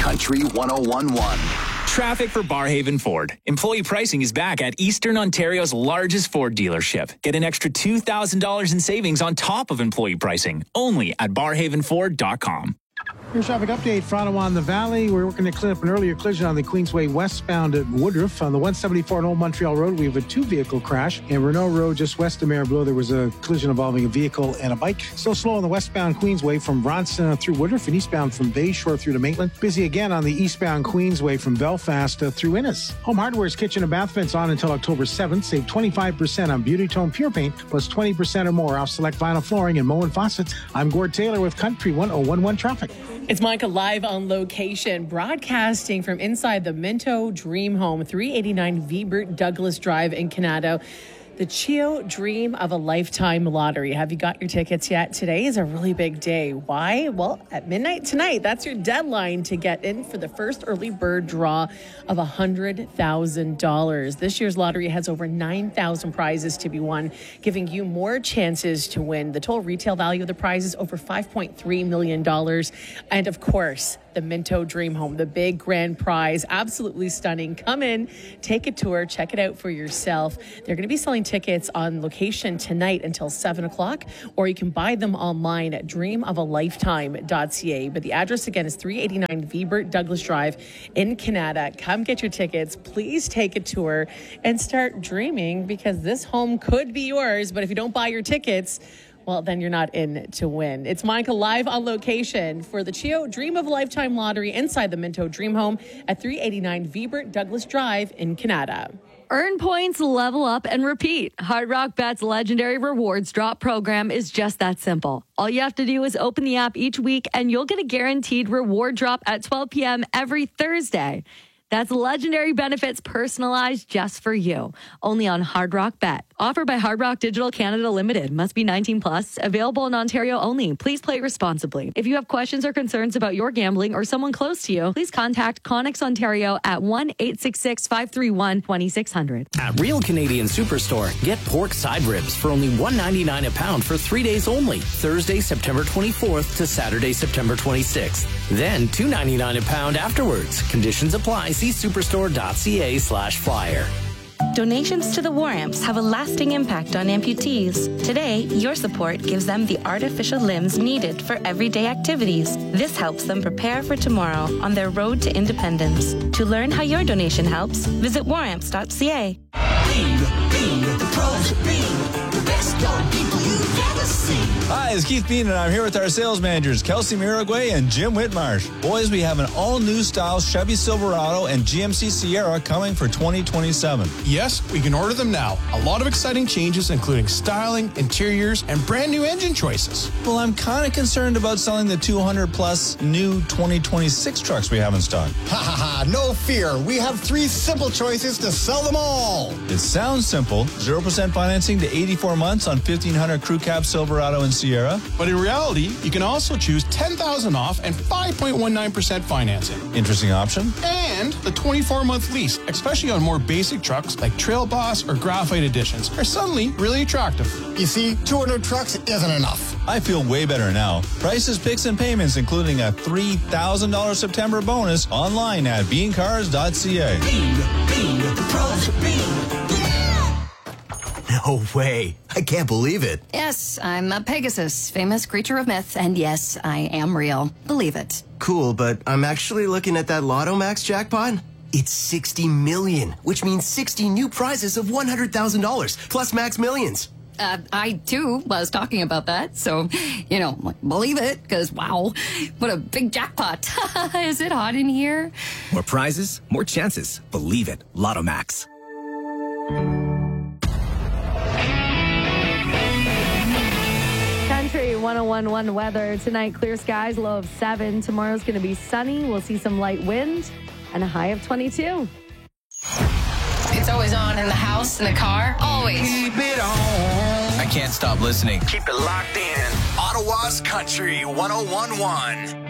Country 101.1. Traffic for Barrhaven Ford. Employee pricing is back at Eastern Ontario's largest Ford dealership. Get an extra $2,000 in savings on top of employee pricing, only at barrhavenford.com. Here's traffic update for Ottawa in the Valley. We're working to clean up an earlier collision on the Queensway westbound at Woodruff. On the 174 on Old Montreal Road, we have a two-vehicle crash. In Renault Road, just west of Maribleau, there was a collision involving a vehicle and a bike. Still slow on the westbound Queensway from Bronson through Woodruff and eastbound from Bayshore through to Maitland. Busy again on the eastbound Queensway from Belfast through Innis. Home Hardware's kitchen and bath vents on until October 7th. Save 25% on Beauty Tone Pure Paint, plus 20% or more off select vinyl flooring and Moen faucets. I'm Gord Taylor with Country 101.1 Traffic. It's Micah live on location, broadcasting from inside the Minto Dream Home, 389 Vibert Douglas Drive in Canada. The Chio Dream of a Lifetime Lottery. Have you got your tickets yet? Today is a really big day. Why? Well, at midnight tonight, that's your deadline to get in for the first early bird draw of $100,000. This year's lottery has over 9,000 prizes to be won, giving you more chances to win. The total retail value of the prize is over $5.3 million. And of course, the Minto Dream Home, the big grand prize, absolutely stunning. Come in, take a tour, check it out for yourself. They're going to be selling tickets on location tonight until 7 o'clock, or you can buy them online at dreamofalifetime.ca. But the address again is 389 Vibert Douglas Drive in Canada. Come get your tickets. Please take a tour and start dreaming, because this home could be yours. But if you don't buy your tickets, well, then you're not in to win. It's Monica live on location for the Chio Dream of a Lifetime Lottery inside the Minto Dream Home at 389 Vibert Douglas Drive in Canada. Earn points, level up, and repeat. Hard Rock Bet's legendary rewards drop program is just that simple. All you have to do is open the app each week and you'll get a guaranteed reward drop at 12 p.m. every Thursday. That's legendary benefits personalized just for you. Only on Hard Rock Bet. Offered by Hard Rock Digital Canada Limited. Must be 18 plus. Available in Ontario only. Please play responsibly. If you have questions or concerns about your gambling or someone close to you, please contact Connex Ontario at 1-866-531-2600. At Real Canadian Superstore, get pork side ribs for only $1.99 a pound for 3 days only. Thursday, September 24th to Saturday, September 26th. Then $2.99 a pound afterwards. Conditions apply. See superstore.ca/flyer. Donations to the War Amps have a lasting impact on amputees. Today, your support gives them the artificial limbs needed for everyday activities. This helps them prepare for tomorrow on their road to independence. To learn how your donation helps, visit waramps.ca. The pros of being the best young people you've ever seen. Hi, it's Keith Bean, and I'm here with our sales managers, Kelsey Miragway and Jim Whitmarsh. Boys, we have an all-new style Chevy Silverado and GMC Sierra coming for 2027. Yes, we can order them now. A lot of exciting changes, including styling, interiors, and brand new engine choices. Well, I'm kind of concerned about selling the 200-plus new 2026 trucks we have in stock. Ha ha ha, no fear. We have 3 simple choices to sell them all. It sounds simple. 0% financing to 84 months on 1500 Crew Cab Silverado and Sierra. But in reality, you can also choose $10,000 off and 5.19% financing. Interesting option. And the 24-month lease, especially on more basic trucks like Trail Boss or Graphite Editions, are suddenly really attractive. You see, 200 trucks isn't enough. I feel way better now. Prices, picks, and payments, including a $3,000 September bonus, online at beancars.ca. Bean, the pros of being. No way. I can't believe it. Yes, I'm a Pegasus, famous creature of myth, and yes, I am real. Believe it. Cool, but I'm actually looking at that Lotto Max jackpot. It's 60 million, which means 60 new prizes of $100,000, plus Max Millions. I, too, was talking about that, so, believe it, because, wow, what a big jackpot. Is it hot in here? More prizes, more chances. Believe it. Lotto Max. Country 101.1 weather. Tonight, clear skies, low of 7. Tomorrow's going to be sunny. We'll see some light wind and a high of 22. It's always on in the house, in the car, always. Keep it on. I can't stop listening. Keep it locked in. Ottawa's Country 101.1.